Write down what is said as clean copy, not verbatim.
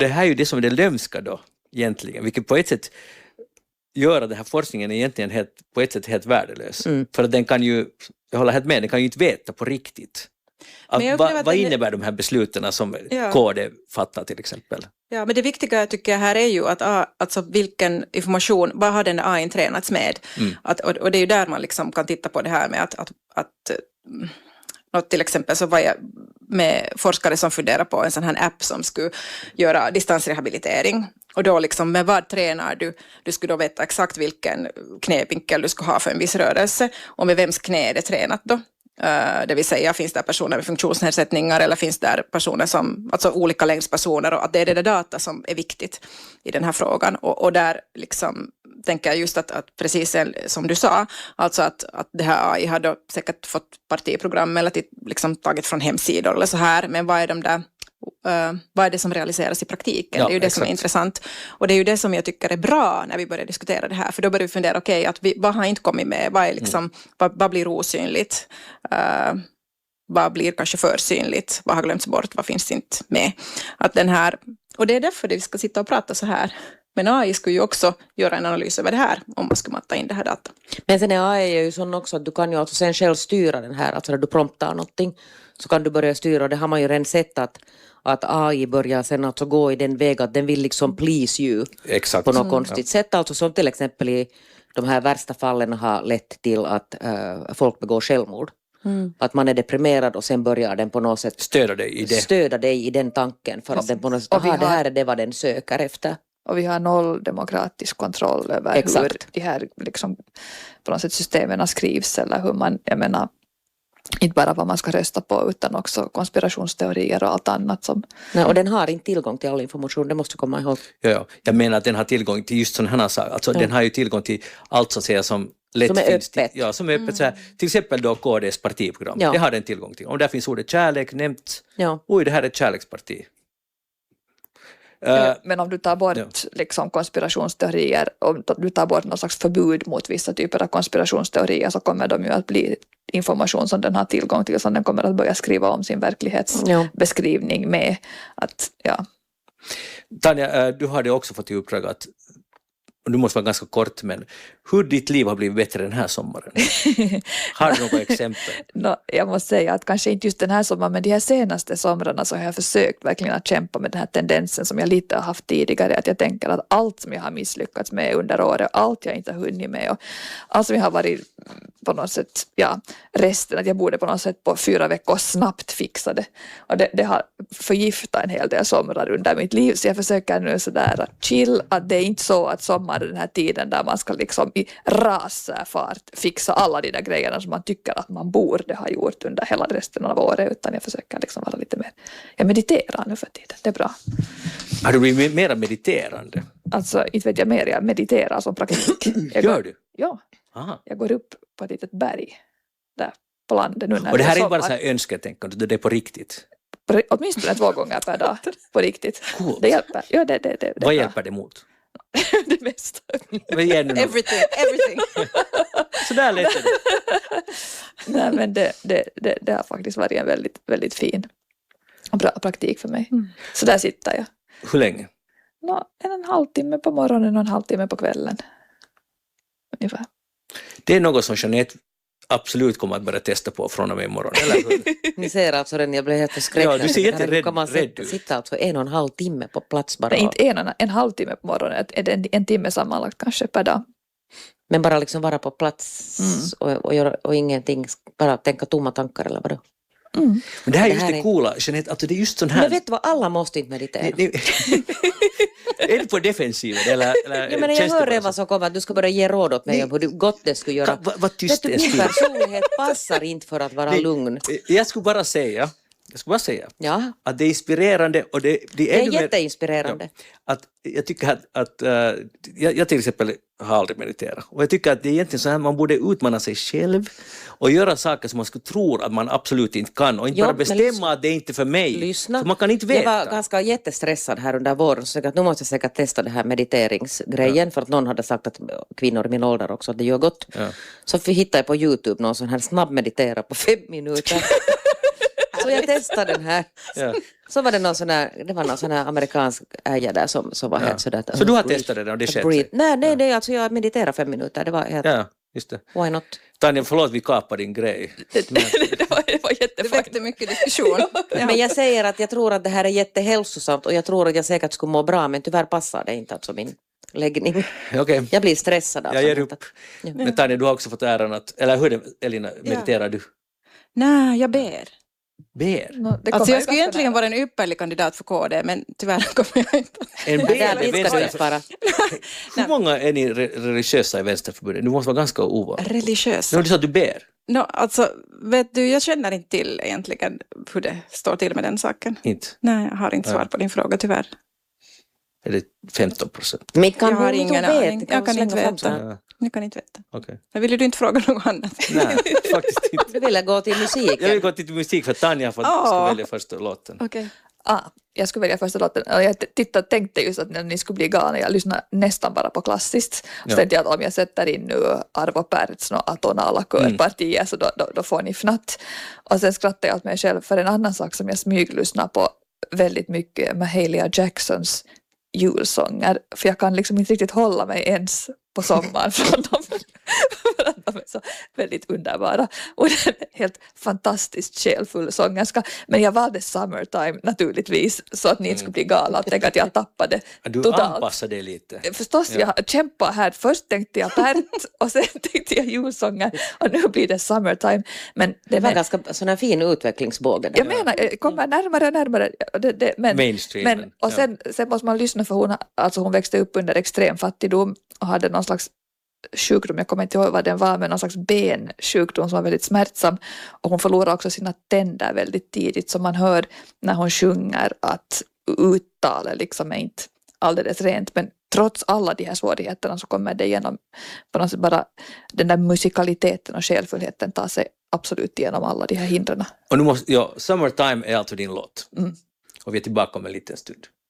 Det här är ju det som är det lömska då egentligen, vilket på ett sätt gör att den här forskningen är egentligen på ett sätt helt värdelös. För att den kan ju, jag håller helt med, den kan ju inte veta på riktigt. Vad innebär de här besluten som KD fattar till exempel? Ja, men det viktiga tycker jag här är ju att alltså vilken information, vad har den AI tränats med? Och det är ju där man liksom kan titta på det här med att till exempel så var jag med forskare som funderar på en sån här app som skulle göra distansrehabilitering. Och då liksom med vad tränar du? Du skulle då veta exakt vilken knävinkel du ska ha för en viss rörelse och med vems knä är det tränat då. Det vill säga, finns det personer med funktionsnedsättningar eller finns det personer som, alltså olika längdspersoner, och att det är det data som är viktigt i den här frågan. Och där liksom tänker jag just att precis som du sa, alltså att det här AI har då säkert fått partiprogram eller liksom tagit från hemsidor eller så här, men vad är det som realiseras i praktiken? Det är ju det som är intressant. Och det är ju det som jag tycker är bra när vi börjar diskutera det här. För då börjar vi fundera, vad har inte kommit med? Vad är liksom, vad blir osynligt? Vad blir kanske försynligt? Vad har glömts bort? Vad finns inte med? Att den här, och det är därför vi ska sitta och prata så här. Men AI skulle ju också göra en analys över det här om man skulle matta in det här data. Men sen är AI ju sån också att du kan ju alltså sen själv styra den här, alltså när du promptar någonting så kan du börja styra, och det har man ju redan sett att AI börjar sen alltså gå i den väg att den vill liksom please you. Exakt. På något konstigt sätt, alltså som till exempel i de här värsta fallen har lett till att folk begår självmord. Att man är deprimerad och sen börjar den på något sätt stöda dig i den tanken för att den på något sätt, det här är det vad den söker efter. Och vi har noll demokratisk kontroll över hur de här liksom, på något sätt systemen skrivs eller hur man, jag menar, inte bara vad man ska rösta på utan också konspirationsteorier och allt annat som... Nej, och den har inte tillgång till all information, det måste komma ihåg. Ja, jag menar att den har tillgång till just sådana här saker, alltså den har ju tillgång till allt så att säga som lätt är finns öppet. Som är öppet så här, till exempel då KDs partiprogram, det har den tillgång till. Om där finns ordet kärlek nämnt, det här är ett kärleksparti. Men om du tar bort liksom konspirationsteorier, om du tar bort någon slags förbud mot vissa typer av konspirationsteorier, så kommer de ju att bli information som den har tillgång till, som den kommer att börja skriva om sin verklighetsbeskrivning med. Tanja, du hade också fått i uppdrag att, och du måste vara ganska kort, men hur ditt liv har blivit bättre den här sommaren? Har du några exempel? Jag måste säga att kanske inte just den här sommaren, men de här senaste somrarna så har jag försökt verkligen att kämpa med den här tendensen som jag lite har haft tidigare, att jag tänker att allt som jag har misslyckats med under året, allt jag inte har hunnit med och allt som jag har varit på något sätt, resten, att jag borde på något sätt på 4 veckor snabbt fixa det. Och det har förgiftat en hel del somrar under mitt liv, så jag försöker nu sådär att chill, att det är inte så att sommar den här tiden där man ska liksom i rasfart fixa alla de där grejerna som man tycker att man borde ha gjort under hela resten av året, utan jag försöker liksom vara lite mer, jag mediterar nu för tiden, det är bra. Har du blivit mer mediterande? Alltså, inte vet jag mer, jag mediterar som praktik. Gör du? Ja. Aha. Jag går upp på ett litet berg där på landet nu när och det här är inte bara så här önsketänkande, det är på riktigt? Åtminstone 2 gånger per dag, på riktigt. Cool. Det hjälper. Ja, det vad hjälper det mot? Det mesta. Everything. Så där lät det. Nej, men det har faktiskt varit en väldigt, väldigt fin och bra praktik för mig. Så där sitter jag. Hur länge? 1,5 timme på morgonen och 1,5 timme på kvällen. Ungefär. Det är något som Jeanette absolut kommer att börja testa på från och med imorgon, eller hur? Ni ser alltså den, jag blev helt förskräckt. Ja, du ser jätterädd kan man sitta alltså 1,5 timme på plats bara. Det är inte 1,5 timme på morgonen, det är en timme sammanlagt kanske per dag. Men bara liksom vara på plats och ingenting, bara tänka tomma tankar eller vadå? Men det här är just det coola, Jeanette, att det är just sån här... Men vet du vad, alla måste inte meditera. Är det på defensiven? Eller men jag hör redan vad som kommer, att du ska börja ge råd åt mig om hur gott det skulle göra. Vad tyst min personlighet passar inte för att vara lugn. Jag skulle bara säga att det är inspirerande och det är jätteinspirerande. Att jag tycker att jag till exempel har aldrig mediterat, och jag tycker att det är egentligen så här man borde utmana sig själv och göra saker som man skulle tro att man absolut inte kan, och inte bara bestämma att det är inte för mig. Lyssna. För man kan inte veta. Jag var ganska jättestressad här under våren, så att nu måste jag säkert testa det här mediteringsgrejen, för att någon hade sagt att kvinnor i min ålder också, att det gör gott. Så hittade jag på YouTube någon sån här snabb meditera på 5 minuter. Så jag testade den här. Ja. Så var det någon sån här amerikansk äja där som var helt sådär. Så du har testat det och det skedde sig? Nej, alltså jag mediterade 5 minuter. Det var helt... Ja, just det. Why not? Tanja, förlåt, vi kapar din grej. Det var Det väckte mycket diskussion. Men jag säger att jag tror att det här är jättehälsosamt och jag tror att jag säkert skulle må bra, men tyvärr passar det inte alltså min läggning. Okej. Jag blir stressad. Jag ger upp. Men Tanja, du har också fått äran att, eller hur är det, Elina, mediterar du? Nej, jag ber. Ber? Alltså jag skulle egentligen vara en ypperlig kandidat för KD, men tyvärr kommer jag inte. En ber Där är ska du vänster. bara. Hur många är ni religiösa i Vänsterförbundet? Du måste vara ganska ovanlig. Religiös. Nu du sa att du ber. No, alltså, vet du, jag känner inte till egentligen hur det står till med den saken. Inte. Nej, jag har inte svar på din fråga tyvärr. Är det 15%? Men kan Jag har du inte ingen veta? aning. Jag kan inte slänga fram veta. sånt? Ja, Jag kan inte veta. okej. Men ville du inte fråga något annat? Nej, faktiskt inte. Du ville gå till musiken. Jag vill gå till musik för Tanja ska välja första låten. Okej. Jag skulle välja första låten. Jag tänkte just att när ni skulle bli galna, jag lyssnar nästan bara på klassiskt. Så tänkte jag att om jag sätter in nu Arvo Pärts och atonala körpartier så då får ni fnatt. Och sen skrattade jag åt mig själv för en annan sak som jag smyglyssnar på väldigt mycket, Mahalia Jacksons julsånger. För jag kan liksom inte riktigt hålla mig ens på sommaren från dem. För att de är så väldigt underbara. Och det är en helt fantastiskt själfull sångerska. Men jag valde Summertime naturligtvis så att ni inte skulle bli galna och tänka att jag tappade Du totalt. anpassar dig lite. Förstås, jag kämpar här. Först tänkte jag Pärt och sen tänkte jag julsånger och nu blir det Summertime. Men Det var ganska sån här fin utvecklingsbåge. Där. jag menar, jag kommer närmare och närmare. Mainstreamen. Men, och sen måste man lyssna för hon växte upp under extrem fattigdom och hade någon slags sjukdom, jag kommer inte ihåg vad den var, men någon slags bensjukdom som var väldigt smärtsam och hon förlorade också sina tänder väldigt tidigt, så man hör när hon sjunger att uttalet liksom är inte alldeles rent, men trots alla de här svårigheterna så kommer det igenom på något sätt, bara den där musikaliteten och själfullheten tar sig absolut igenom alla de här hindren. Och nu Summertime är alltså din låt. Och vi är tillbaka om en liten stund.